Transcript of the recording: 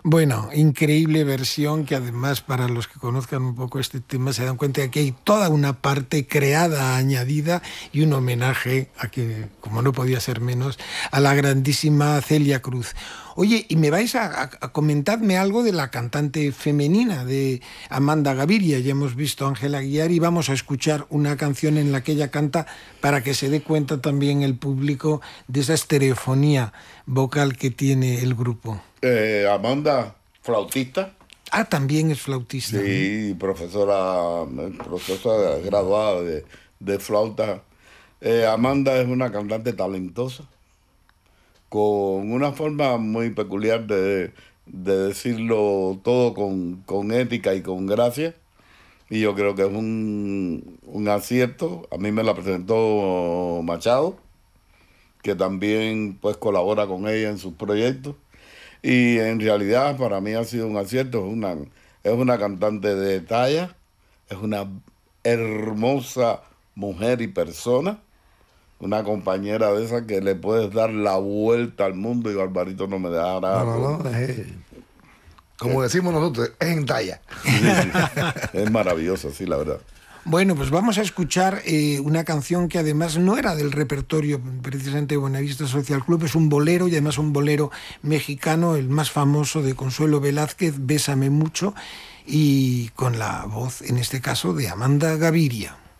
Bueno, increíble versión que además para los que conozcan un poco este tema se dan cuenta de que hay toda una parte creada, añadida y un homenaje a que, como no podía ser menos, a la grandísima Celia Cruz. Oye, y me vais a comentarme algo de la cantante femenina de Amanda Gaviria. Ya hemos visto a Ángela Aguiar y vamos a escuchar una canción en la que ella canta para que se dé cuenta también el público de esa estereofonía vocal que tiene el grupo. Amanda, flautista, Ah, también es flautista. sí, profesora graduada de flauta. Amanda es una cantante talentosa, con una forma muy peculiar de decirlo todo con ética y con gracia. Y yo creo que es un acierto. A mí me la presentó Machado, que también pues colabora con ella en sus proyectos. Y en realidad para mí ha sido un acierto. Es una cantante de talla, es una hermosa mujer y persona, una compañera de esas que le puedes dar la vuelta al mundo y Barbarito no me No, dejará no, no. Como eh, decimos nosotros, es en talla. sí, sí, sí. Es maravillosa, sí, la verdad. Bueno, pues vamos a escuchar una canción que además no era del repertorio precisamente de Buenavista Social Club, es un bolero y además un bolero mexicano, el más famoso de Consuelo Velázquez, Bésame mucho, y con la voz, en este caso, de Amanda Gaviria.